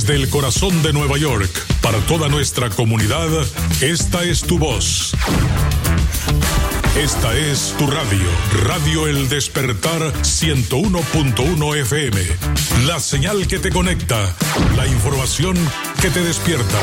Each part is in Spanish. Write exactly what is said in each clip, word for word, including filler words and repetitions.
Del corazón de Nueva York, para toda nuestra comunidad, esta es tu voz. Esta es tu radio, Radio El Despertar ciento uno punto uno F M. La señal que te conecta, la información que te despierta.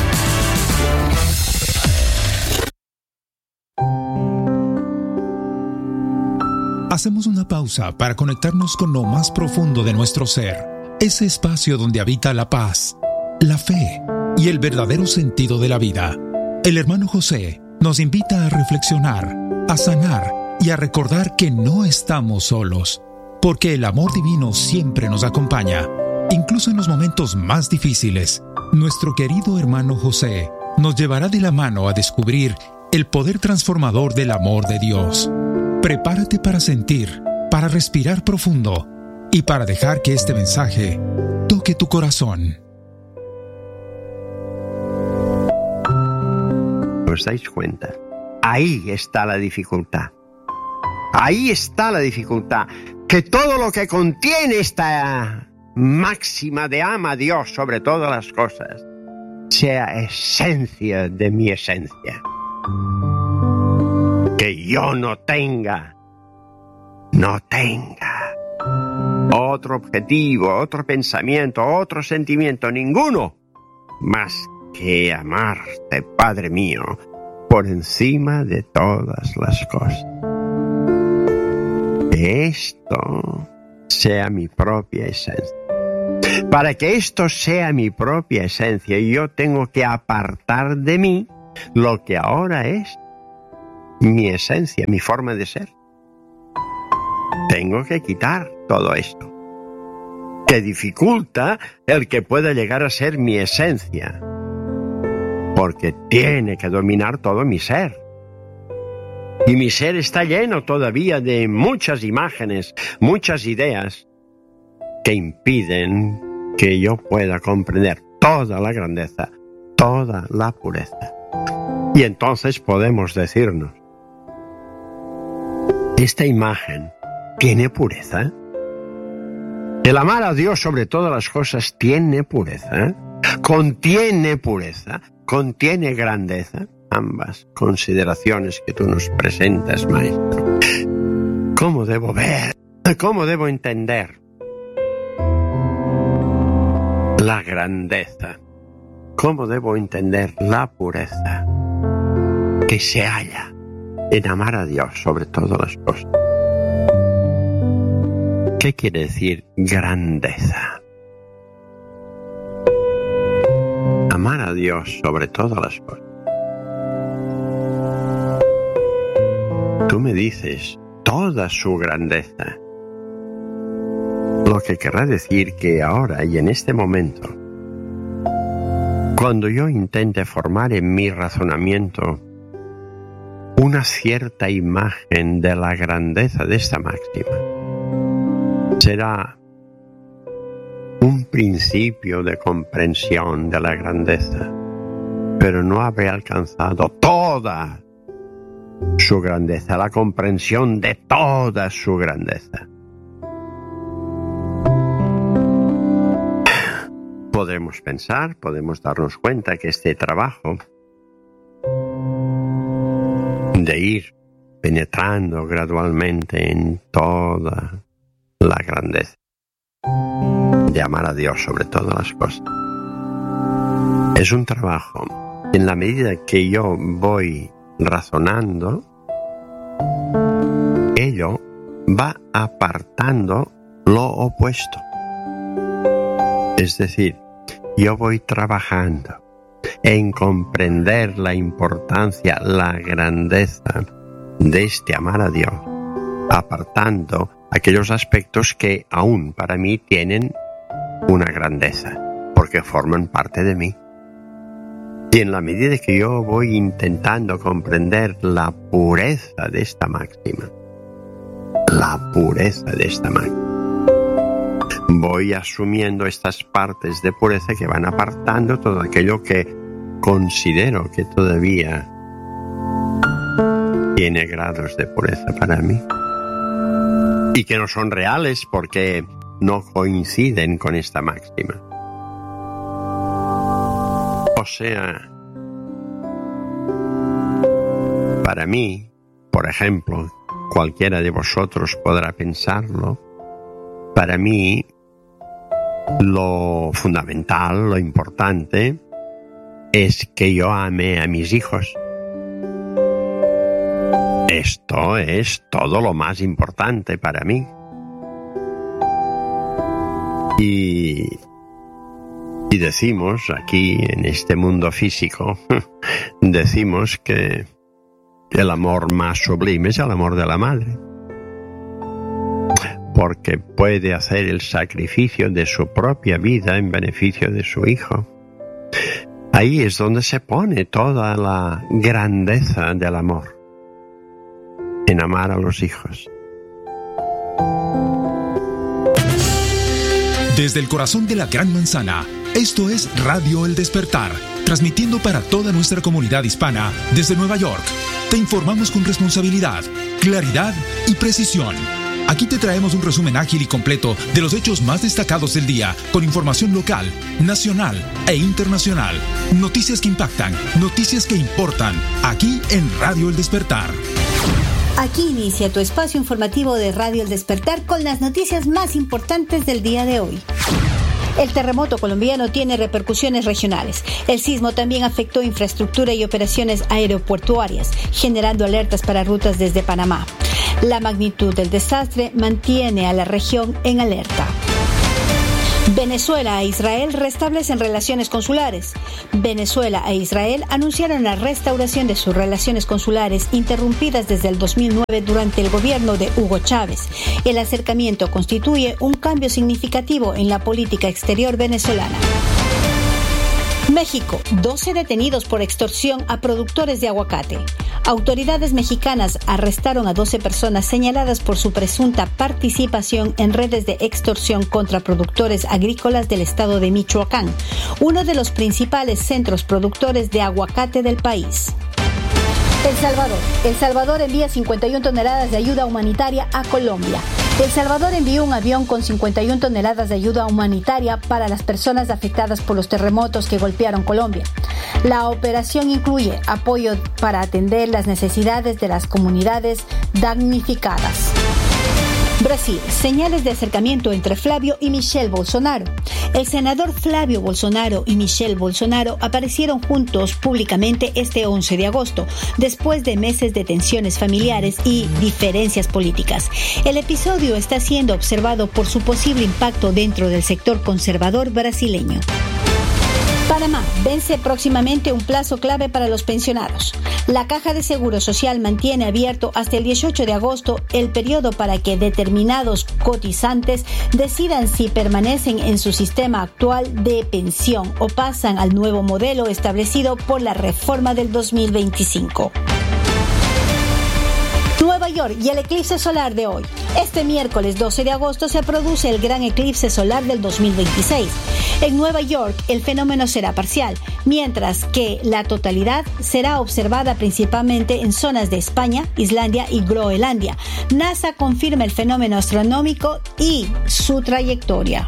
Hacemos una pausa para conectarnos con lo más profundo de nuestro ser. Ese espacio donde habita la paz, la fe y el verdadero sentido de la vida. El hermano José nos invita a reflexionar, a sanar y a recordar que no estamos solos, porque el amor divino siempre nos acompaña, incluso en los momentos más difíciles. Nuestro querido hermano José nos llevará de la mano a descubrir el poder transformador del amor de Dios. Prepárate para sentir, para respirar profundo y para dejar que este mensaje toque tu corazón. ¿Os dais cuenta? Ahí está la dificultad. Ahí está la dificultad. Que todo lo que contiene esta máxima de ama a Dios sobre todas las cosas sea esencia de mi esencia. Que yo no tenga, no tenga otro objetivo, otro pensamiento, otro sentimiento, ninguno, más que amarte, Padre mío, por encima de todas las cosas. Que esto sea mi propia esencia. Para que esto sea mi propia esencia, yo tengo que apartar de mí lo que ahora es mi esencia, mi forma de ser. Tengo que quitar todo esto que dificulta el que pueda llegar a ser mi esencia, porque tiene que dominar todo mi ser. Y mi ser está lleno todavía de muchas imágenes, muchas ideas que impiden que yo pueda comprender toda la grandeza, toda la pureza. Y entonces podemos decirnos, ¿esta imagen tiene pureza? El amar a Dios sobre todas las cosas tiene pureza, contiene pureza, contiene grandeza. Ambas consideraciones que tú nos presentas, maestro. ¿Cómo debo ver? ¿Cómo debo entender la grandeza? ¿Cómo debo entender la pureza que se halla en amar a Dios sobre todas las cosas? ¿Qué quiere decir grandeza? Amar a Dios sobre todas las cosas. Tú me dices toda su grandeza, lo que querrá decir que ahora y en este momento, cuando yo intente formar en mi razonamiento una cierta imagen de la grandeza de esta máxima, será un principio de comprensión de la grandeza, pero no habré alcanzado toda su grandeza, la comprensión de toda su grandeza. Podemos pensar, podemos darnos cuenta que este trabajo de ir penetrando gradualmente en toda la grandeza, de amar a Dios sobre todas las cosas, es un trabajo en la medida que yo voy razonando, ello va apartando lo opuesto. Es decir, yo voy trabajando en comprender la importancia, la grandeza de este amar a Dios, apartando aquellos aspectos que aún para mí tienen una grandeza, porque forman parte de mí. Y en la medida que yo voy intentando comprender la pureza de esta máxima, la pureza de esta máxima, voy asumiendo estas partes de pureza que van apartando todo aquello que considero que todavía tiene grados de pureza para mí y que no son reales porque no coinciden con esta máxima. sea, para mí, por ejemplo, cualquiera de vosotros podrá pensarlo, para mí lo fundamental, lo importante, es que yo ame a mis hijos. Esto es todo lo más importante para mí. Y, y decimos aquí, en este mundo físico, decimos que el amor más sublime es el amor de la madre, porque puede hacer el sacrificio de su propia vida en beneficio de su hijo. Ahí es donde se pone toda la grandeza del amor, en amar a los hijos. Desde el corazón de la Gran Manzana, esto es Radio El Despertar, transmitiendo para toda nuestra comunidad hispana desde Nueva York. Te informamos con responsabilidad, claridad y precisión. Aquí te traemos un resumen ágil y completo de los hechos más destacados del día, con información local, nacional e internacional. Noticias que impactan, noticias que importan, aquí en Radio El Despertar. Aquí inicia tu espacio informativo de Radio El Despertar con las noticias más importantes del día de hoy. El terremoto colombiano tiene repercusiones regionales. El sismo también afectó infraestructura y operaciones aeroportuarias, generando alertas para rutas desde Panamá. La magnitud del desastre mantiene a la región en alerta. Venezuela e Israel restablecen relaciones consulares. Venezuela e Israel anunciaron la restauración de sus relaciones consulares interrumpidas desde el dos mil nueve durante el gobierno de Hugo Chávez. El acercamiento constituye un cambio significativo en la política exterior venezolana. México, doce detenidos por extorsión a productores de aguacate. Autoridades mexicanas arrestaron a doce personas señaladas por su presunta participación en redes de extorsión contra productores agrícolas del estado de Michoacán, uno de los principales centros productores de aguacate del país. El Salvador. El Salvador envía cincuenta y una toneladas de ayuda humanitaria a Colombia. El Salvador envió un avión con cincuenta y una toneladas de ayuda humanitaria para las personas afectadas por los terremotos que golpearon Colombia. La operación incluye apoyo para atender las necesidades de las comunidades damnificadas. Brasil, señales de acercamiento entre Flavio y Michelle Bolsonaro. El senador Flavio Bolsonaro y Michelle Bolsonaro aparecieron juntos públicamente este once de agosto, después de meses de tensiones familiares y diferencias políticas. El episodio está siendo observado por su posible impacto dentro del sector conservador brasileño. Panamá vence próximamente un plazo clave para los pensionados. La Caja de Seguro Social mantiene abierto hasta el dieciocho de agosto el periodo para que determinados cotizantes decidan si permanecen en su sistema actual de pensión o pasan al nuevo modelo establecido por la reforma del dos mil veinticinco. Nueva York y el eclipse solar de hoy. Este miércoles doce de agosto se produce el gran eclipse solar del dos mil veintiséis. En Nueva York el fenómeno será parcial, mientras que la totalidad será observada principalmente en zonas de España, Islandia y Groenlandia. NASA confirma el fenómeno astronómico y su trayectoria.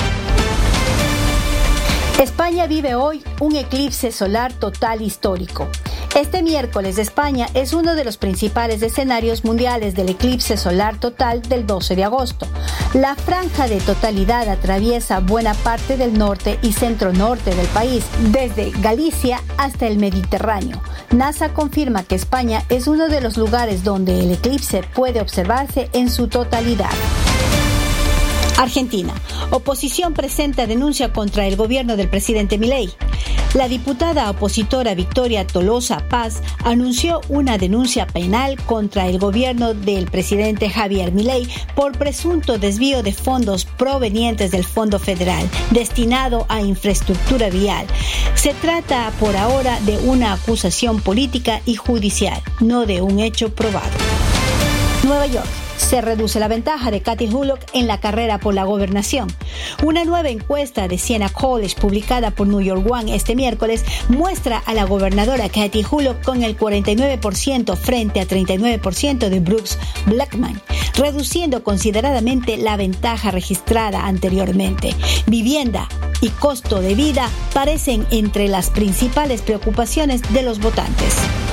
España vive hoy un eclipse solar total histórico. Este miércoles España es uno de los principales escenarios mundiales del eclipse solar total del doce de agosto. La franja de totalidad atraviesa buena parte del norte y centro-norte del país, desde Galicia hasta el Mediterráneo. NASA confirma que España es uno de los lugares donde el eclipse puede observarse en su totalidad. Argentina. Oposición presenta denuncia contra el gobierno del presidente Milei. La diputada opositora Victoria Tolosa Paz anunció una denuncia penal contra el gobierno del presidente Javier Milei por presunto desvío de fondos provenientes del Fondo Federal destinado a infraestructura vial. Se trata por ahora de una acusación política y judicial, no de un hecho probado. Nueva York. se reduce la ventaja de Kathy Hullock en la carrera por la gobernación. Una nueva encuesta de Siena College publicada por New York One este miércoles muestra a la gobernadora Kathy Hullock con el cuarenta y nueve por ciento frente a treinta y nueve por ciento de Brooks Blackman, reduciendo consideradamente la ventaja registrada anteriormente. Vivienda y costo de vida parecen entre las principales preocupaciones de los votantes.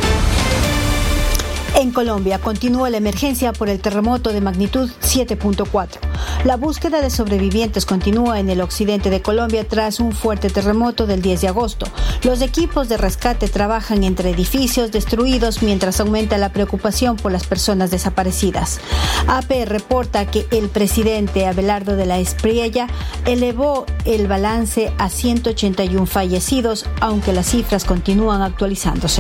En Colombia continúa la emergencia por el terremoto de magnitud siete punto cuatro. La búsqueda de sobrevivientes continúa en el occidente de Colombia tras un fuerte terremoto del diez de agosto. Los equipos de rescate trabajan entre edificios destruidos mientras aumenta la preocupación por las personas desaparecidas. A P reporta que el presidente Abelardo de la Espriella elevó el balance a ciento ochenta y uno fallecidos, aunque las cifras continúan actualizándose.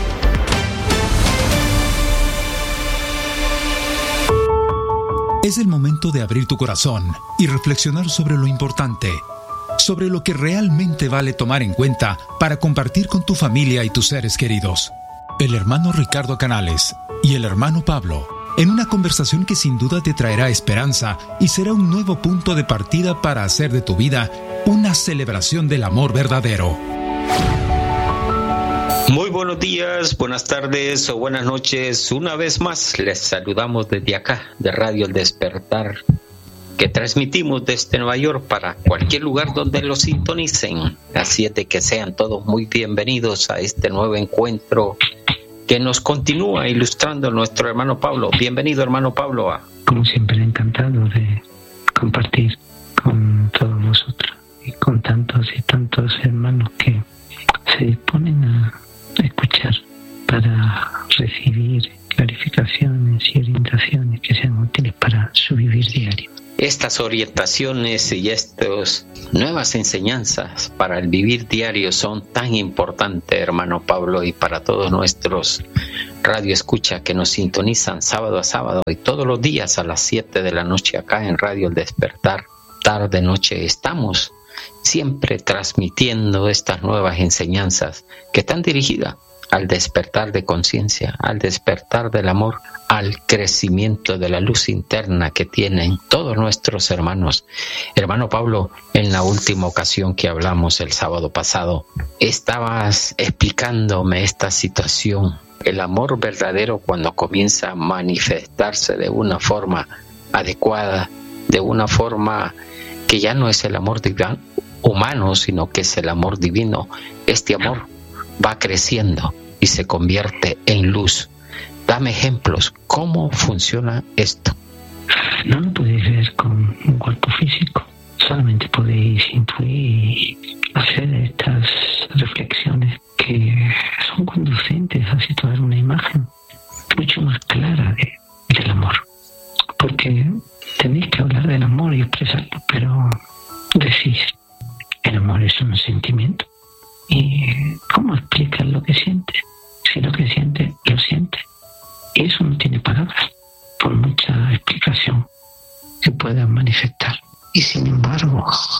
Es el momento de abrir tu corazón y reflexionar sobre lo importante, sobre lo que realmente vale tomar en cuenta para compartir con tu familia y tus seres queridos. El hermano Ricardo Canales y el hermano Pablo, en una conversación que sin duda te traerá esperanza y será un nuevo punto de partida para hacer de tu vida una celebración del amor verdadero. Muy buenos días, buenas tardes o buenas noches. Una vez más les saludamos desde acá, de Radio El Despertar, que transmitimos desde Nueva York para cualquier lugar donde lo sintonicen. Así es de que sean todos muy bienvenidos a este nuevo encuentro que nos continúa ilustrando nuestro hermano Pablo. Bienvenido, hermano Pablo. Como siempre, encantado de compartir con todos vosotros y con tantos y tantos hermanos que se disponen a escuchar para recibir clarificaciones y orientaciones que sean útiles para su vivir diario. Estas orientaciones y estas nuevas enseñanzas para el vivir diario son tan importantes, hermano Pablo, y para todos nuestros radioescuchas que nos sintonizan sábado a sábado y todos los días a las siete de la noche acá en Radio El Despertar. Tarde, noche, estamos siempre transmitiendo estas nuevas enseñanzas que están dirigidas al despertar de conciencia, al despertar del amor, al crecimiento de la luz interna que tienen todos nuestros hermanos. Hermano Pablo, en la última ocasión que hablamos el sábado pasado, estabas explicándome esta situación. El amor verdadero, cuando comienza a manifestarse de una forma adecuada, de una forma que ya no es el amor divino, humano, sino que es el amor divino. Este amor va creciendo y se convierte en luz. Dame ejemplos, ¿cómo funciona esto? No lo podéis ver con un cuerpo físico, solamente podéis intuir y hacer estas reflexiones que son conducentes a situar una imagen mucho más clara de, del amor. Porque tenéis que hablar del amor y expresarlo, pero decís, el amor es un sentimiento. ¿Y cómo explicas lo que sientes? Si lo que sientes, lo sientes. Y eso no tiene palabras, por mucha explicación que puedas manifestar. Y sin embargo,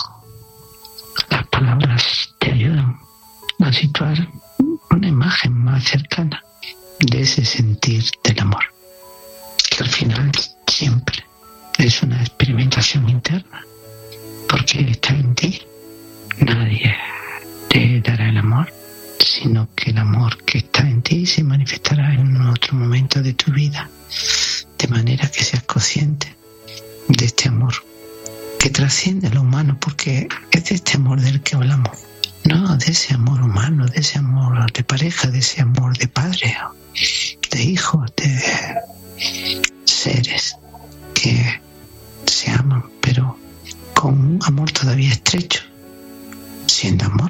las palabras te ayudan a situar una imagen más cercana de ese sentir del amor, que al final siempre es una experimentación interna, porque está en ti. Nadie te dará el amor, sino que el amor que está en ti se manifestará en otro momento de tu vida, de manera que seas consciente de este amor que trasciende lo humano, porque es de este amor del que hablamos, no de ese amor humano, de ese amor de pareja, de ese amor de padre, de hijos, de seres que se aman, pero con un amor todavía estrecho, siendo amor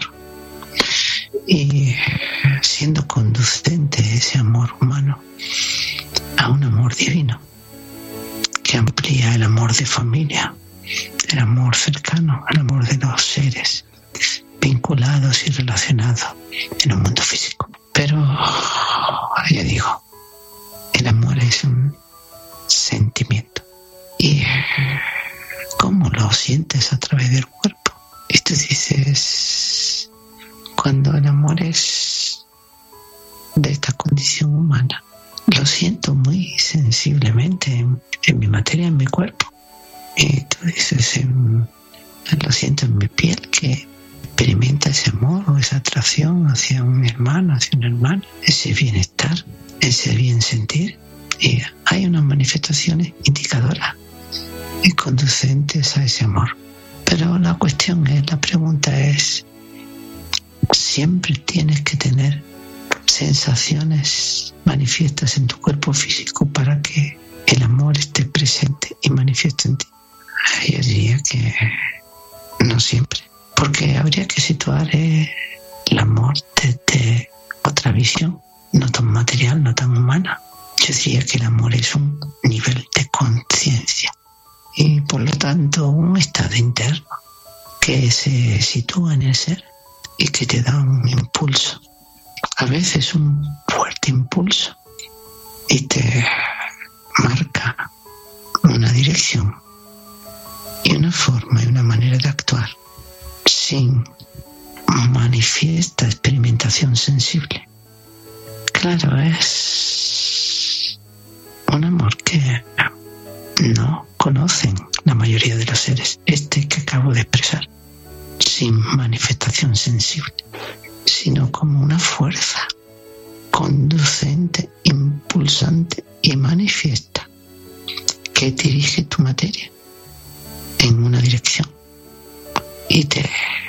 y siendo conducente ese amor humano a un amor divino que amplía el amor de familia, el amor cercano, el amor de los seres vinculados y relacionados en un mundo físico. Pero ya digo, el amor es un sentimiento. ¿Y cómo lo sientes a través del cuerpo? Y tú dices, cuando el amor es de esta condición humana, lo siento muy sensiblemente en, en mi materia, en mi cuerpo. Y tú dices, en, lo siento en mi piel, que experimenta ese amor o esa atracción hacia un hermano, hacia una hermana, ese bienestar, ese bien sentir. Y hay unas manifestaciones indicadoras y conducentes a ese amor. Pero la cuestión es, la pregunta es, ¿siempre tienes que tener sensaciones manifiestas en tu cuerpo físico para que el amor esté presente y manifieste en ti? Yo diría que no siempre, porque habría que situar el amor desde otra visión, no tan material, no tan humana. Yo diría que el amor es un nivel de conciencia y por lo tanto un estado interno que se sitúa en el ser y que te da un impulso, a veces un fuerte impulso, y te marca una dirección y una forma y una manera de actuar sin manifiesta experimentación sensible. Claro, es un amor que no conocen la mayoría de los seres, este que acabo de expresar, sin manifestación sensible, sino como una fuerza conducente, impulsante y manifiesta que dirige tu materia en una dirección y te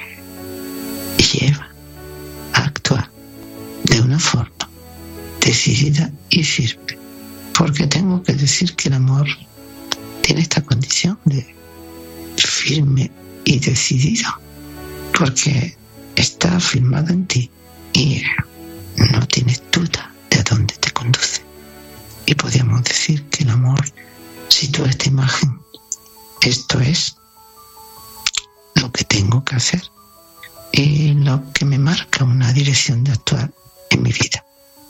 lleva a actuar de una forma decidida y firme. Porque tengo que decir que el amor tiene esta condición de firme y decidido, porque está firmado en ti y no tienes duda de a dónde te conduce. Y podríamos decir que el amor sitúa esta imagen. Esto es lo que tengo que hacer y lo que me marca una dirección de actuar en mi vida.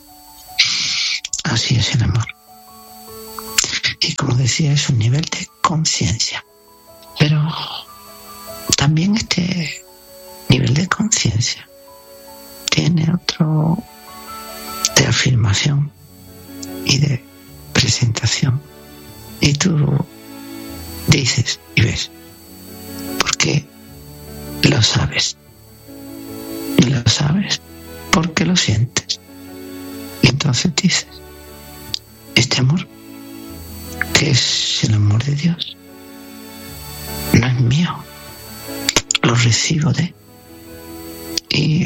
Así es el amor. Y como decía, es un nivel de conciencia. Pero también este nivel de conciencia tiene otro de afirmación y de presentación. Y tú dices y ves, porque lo sabes. Y lo sabes porque lo sientes. Y entonces dices, este amor, que es el amor de Dios, no es mío, lo recibo de. Y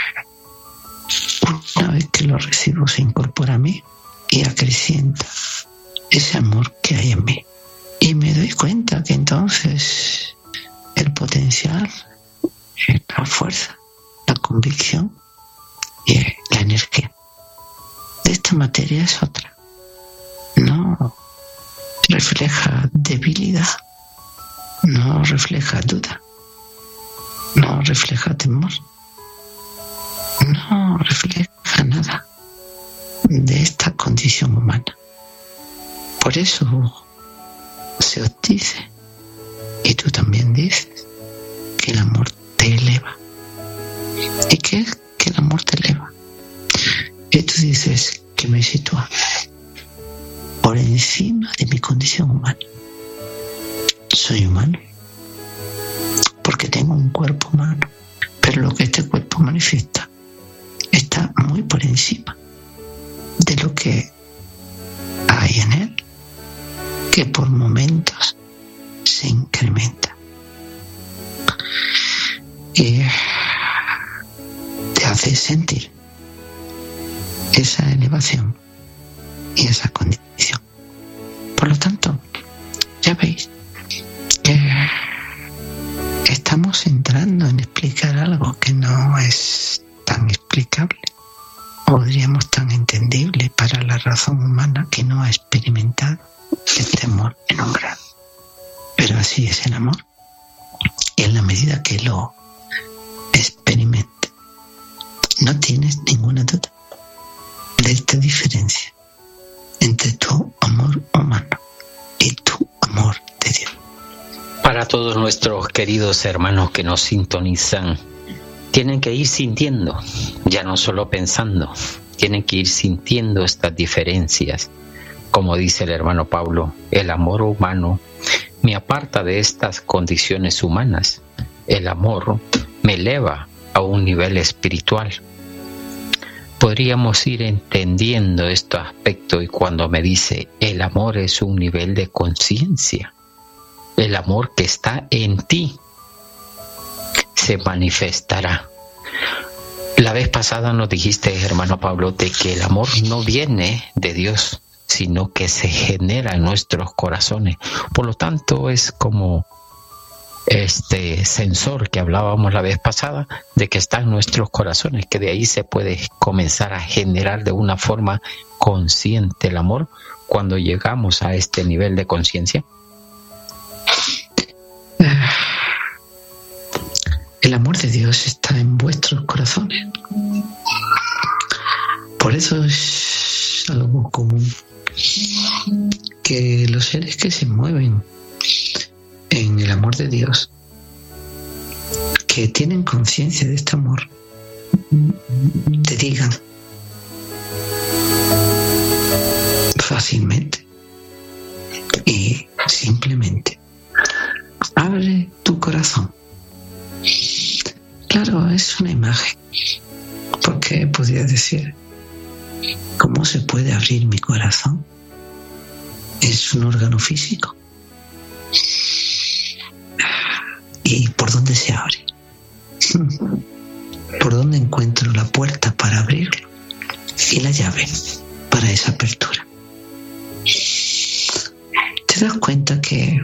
una vez que lo recibo se incorpora a mí y acrecienta ese amor que hay en mí. Y me doy cuenta que entonces el potencial, la fuerza, la convicción y la energía de esta materia es otra. No refleja debilidad, no refleja duda, no refleja temor, no refleja nada de esta condición humana. Por eso se os dice, y tú también dices, que el amor te eleva. ¿Y qué es que el amor te eleva? Y tú dices que me sitúa por encima de mi condición humana. Soy humano porque tengo un cuerpo humano, pero lo que este cuerpo manifiesta está muy por encima de lo que hay en él, que por momentos se incrementa y te hace sentir esa elevación y esa condición. Por lo tanto, ya veis que estamos entrando en explicar algo que no es tan explicable, o diríamos tan entendible para la razón humana que no ha experimentado este amor en un grado. Pero así es el amor, y en la medida que lo experimente, no tienes ninguna duda de esta diferencia entre tu amor humano y tu amor de Dios. Para todos nuestros queridos hermanos que nos sintonizan, tienen que ir sintiendo, ya no solo pensando, tienen que ir sintiendo estas diferencias. Como dice el hermano Pablo, el amor humano me aparta de estas condiciones humanas. El amor me eleva a un nivel espiritual. Podríamos ir entendiendo este aspecto, y cuando me dice el amor es un nivel de conciencia, el amor que está en ti se manifestará. La vez pasada nos dijiste, hermano Pablo, de que el amor no viene de Dios, sino que se genera en nuestros corazones. Por lo tanto, es como este sensor que hablábamos la vez pasada, de que está en nuestros corazones, que de ahí se puede comenzar a generar de una forma consciente el amor cuando llegamos a este nivel de conciencia. El amor de Dios está en vuestros corazones. Por eso es algo común que los seres que se mueven en el amor de Dios, que tienen conciencia de este amor, te digan fácilmente y simplemente: abre tu corazón. Claro, es una imagen, porque podría decir: ¿cómo se puede abrir mi corazón? Es un órgano físico. ¿Y por dónde se abre? ¿Por dónde encuentro la puerta para abrirlo? Y la llave para esa apertura. ¿Te das cuenta que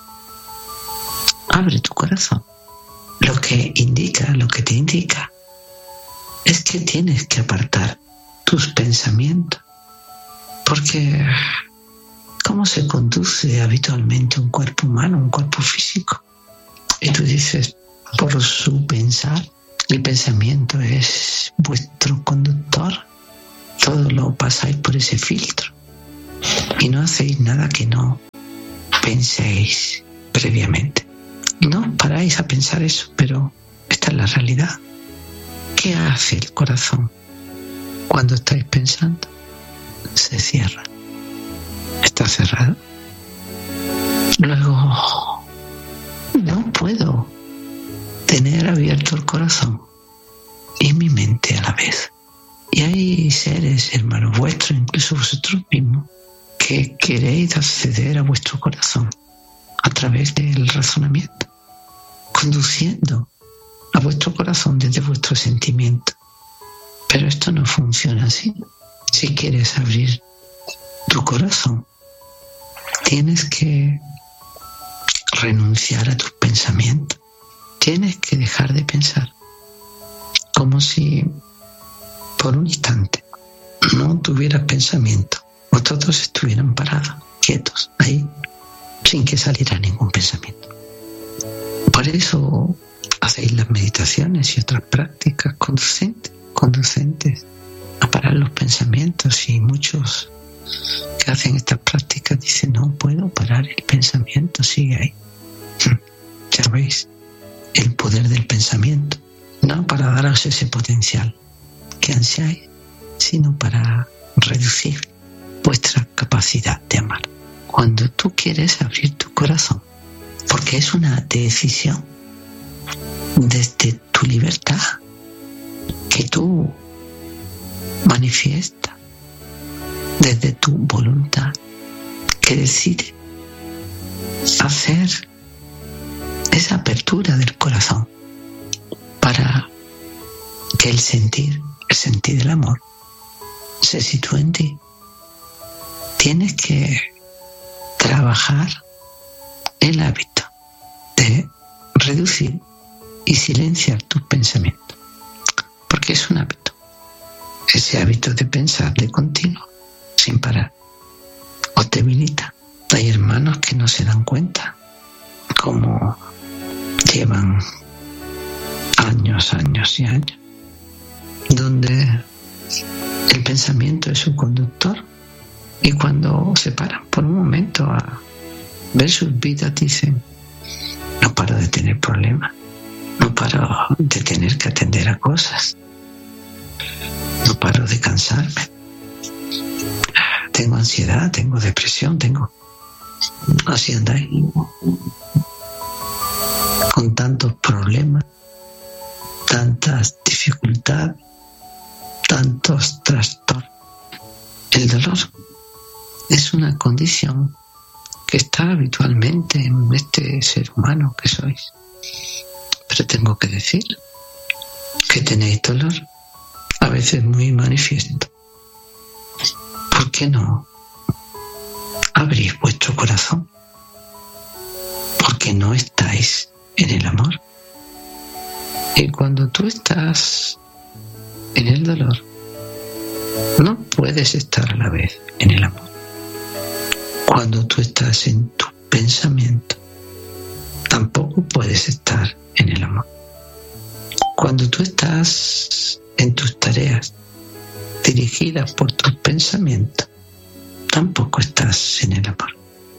abre tu corazón? Lo que indica, lo que te indica, es que tienes que apartar tus pensamientos. Porque ¿cómo se conduce habitualmente un cuerpo humano, un cuerpo físico? Y tú dices, por su pensar, el pensamiento es vuestro conductor. Todo lo pasáis por ese filtro y no hacéis nada que no penséis previamente. No paráis a pensar eso, pero esta es la realidad. ¿Qué hace el corazón cuando estáis pensando? Se cierra. Está cerrado. Luego, no puedo tener abierto el corazón y mi mente a la vez. Y hay seres, hermanos vuestros, incluso vosotros mismos, que queréis acceder a vuestro corazón a través del razonamiento, conduciendo a vuestro corazón desde vuestro sentimiento. Pero esto no funciona así. Si quieres abrir tu corazón, tienes que renunciar a tus pensamientos. Tienes que dejar de pensar, como si por un instante no tuvieras pensamiento, o todos estuvieran parados, quietos, ahí, sin que saliera ningún pensamiento. Por eso hacéis las meditaciones y otras prácticas conducentes, conducentes a parar los pensamientos, y muchos que hacen estas prácticas dicen: no puedo parar el pensamiento, sigue ahí. Ya veis el poder del pensamiento, no para daros ese potencial que ansiáis, sino para reducir vuestra capacidad de amar. Cuando tú quieres abrir tu corazón, porque es una decisión desde tu libertad que tú manifiestas, desde tu voluntad que decide hacer esa apertura del corazón para que el sentir, el sentir del amor, se sitúe en ti. Tienes que trabajar el hábito de reducir y silenciar tus pensamientos, porque es un hábito, ese hábito de pensar de continuo, sin parar, os debilita. Hay hermanos que no se dan cuenta cómo llevan años, años y años, donde el pensamiento es su conductor, y cuando se paran por un momento a ver sus vidas, dicen: no paro de tener problemas, no paro de tener que atender a cosas, no paro de cansarme. Tengo ansiedad, tengo depresión, tengo... Así andáis. Con tantos problemas, tantas dificultades, tantos trastornos. El dolor es una condición que está habitualmente en este ser humano que sois. Pero tengo que decir que tenéis dolor, a veces muy manifiesto. ¿Por qué no abrís vuestro corazón? Porque no estáis en el amor. Y cuando tú estás en el dolor, no puedes estar a la vez en el amor. Cuando tú estás en tu pensamiento, tampoco puedes estar en el amor. Cuando tú estás en tus tareas dirigidas por tus pensamientos, tampoco estás en el amor.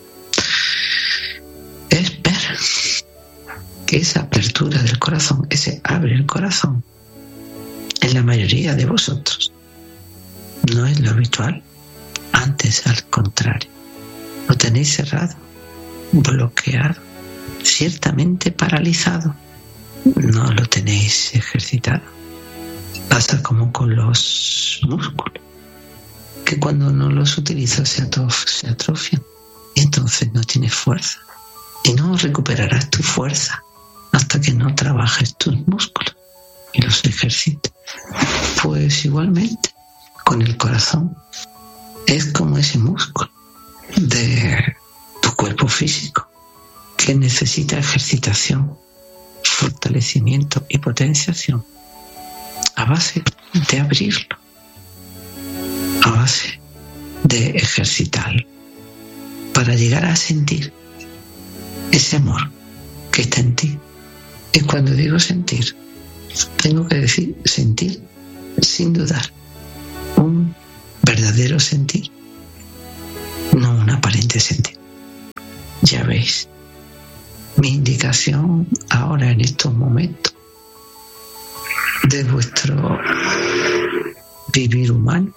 Es ver que esa apertura del corazón, ese abre el corazón, en la mayoría de vosotros no es lo habitual. Antes, al contrario, lo tenéis cerrado, bloqueado, ciertamente paralizado. No lo tenéis ejercitado. Pasa como con los músculos, que cuando no los utilizas se, atrof- se atrofian y entonces no tienes fuerza. Y no recuperarás tu fuerza hasta que no trabajes tus músculos y los ejercites. Pues igualmente, con el corazón, es como ese músculo de tu cuerpo físico que necesita ejercitación, fortalecimiento y potenciación a base de abrirlo, a base de ejercitarlo, para llegar a sentir ese amor que está en ti. Y cuando digo sentir, tengo que decir sentir sin dudar, un verdadero sentir, no un aparente sentir. Ya veis, mi indicación ahora en estos momentos de vuestro vivir humano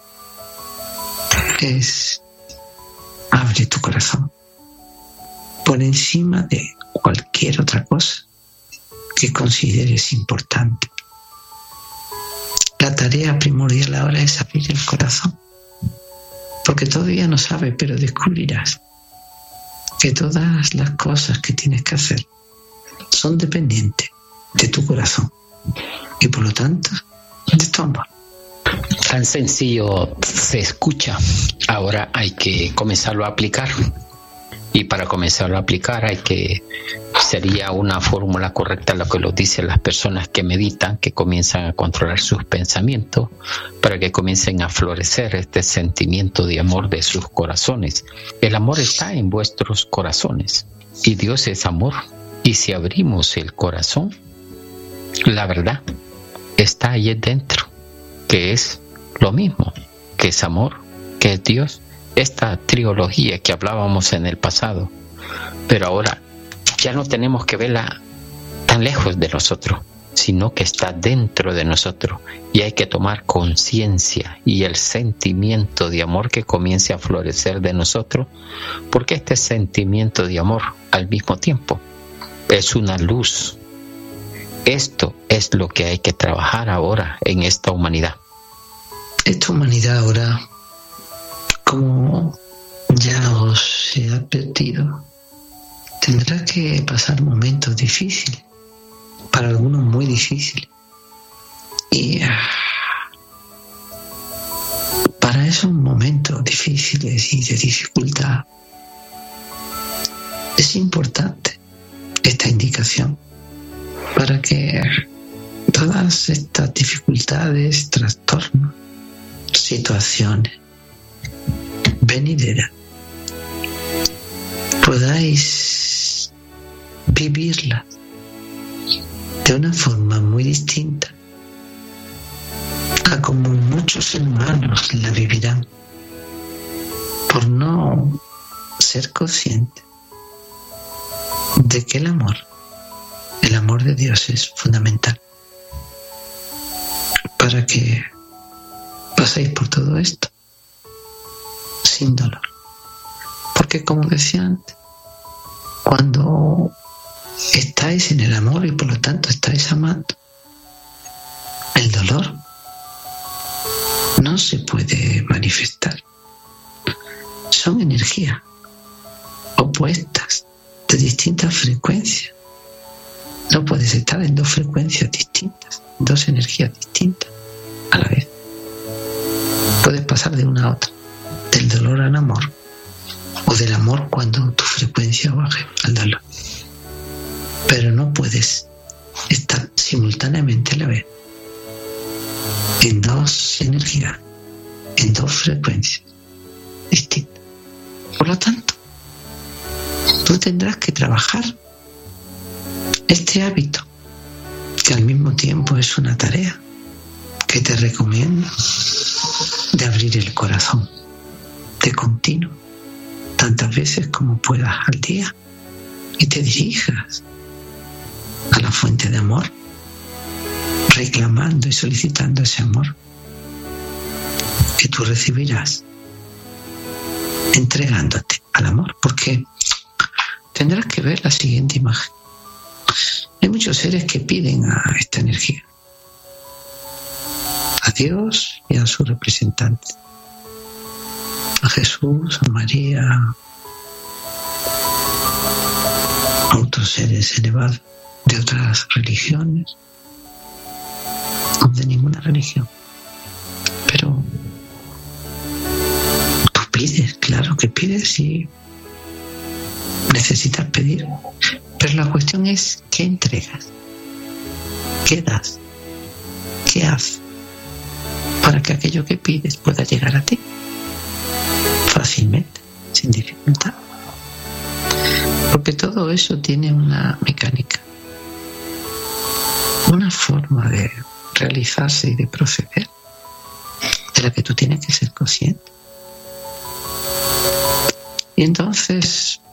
es: abre tu corazón por encima de cualquier otra cosa que consideres importante. La tarea primordial ahora es abrir el corazón, porque todavía no sabes, pero descubrirás que todas las cosas que tienes que hacer son dependientes de tu corazón y por lo tanto de tu amor. Tan sencillo se escucha. Ahora hay que comenzarlo a aplicar. Y para comenzarlo a aplicar hay que, sería una fórmula correcta lo que lo dicen las personas que meditan, que comienzan a controlar sus pensamientos para que comiencen a florecer este sentimiento de amor de sus corazones. El amor está en vuestros corazones y Dios es amor. Y si abrimos el corazón, la verdad está ahí dentro, que es lo mismo, que es amor, que es Dios. Esta trilogía que hablábamos en el pasado, pero ahora ya no tenemos que verla tan lejos de nosotros, sino que está dentro de nosotros y hay que tomar conciencia y el sentimiento de amor que comience a florecer de nosotros, porque este sentimiento de amor al mismo tiempo es una luz. Esto es lo que hay que trabajar ahora en esta humanidad. Esta humanidad ahora, como ya os he advertido, tendrá que pasar momentos difíciles, para algunos muy difíciles. Y para esos momentos difíciles y de dificultad es importante esta indicación para que todas estas dificultades, trastornos, situaciones venideras podáis vivirlas de una forma muy distinta a como muchos humanos la vivirán, por no ser conscientes de que el amor, el amor de Dios es fundamental para que pasáis por todo esto sin dolor. Porque, como decía antes, cuando estáis en el amor y por lo tanto estáis amando, el dolor no se puede manifestar. Son energías opuestas de distintas frecuencias. No puedes estar en dos frecuencias distintas, dos energías distintas a la vez. Puedes pasar de una a otra, del dolor al amor, o del amor cuando tu frecuencia baje al dolor. Pero no puedes estar simultáneamente a la vez en dos energías, en dos frecuencias distintas. Por lo tanto, tú tendrás que trabajar este hábito, que al mismo tiempo es una tarea que te recomiendo, de abrir el corazón de continuo, tantas veces como puedas al día, y te dirijas a la fuente de amor, reclamando y solicitando ese amor que tú recibirás entregándote al amor, porque tendrás que ver la siguiente imagen. Hay muchos seres que piden a esta energía, a Dios y a su representante, a Jesús, a María, a otros seres elevados de otras religiones, o de ninguna religión. Pero tú pides, claro que pides y necesitas pedir. Pero la cuestión es, ¿qué entregas? ¿Qué das? ¿Qué haces para que aquello que pides pueda llegar a ti fácilmente, sin dificultad? Porque todo eso tiene una mecánica, una forma de realizarse y de proceder, de la que tú tienes que ser consciente. Y entonces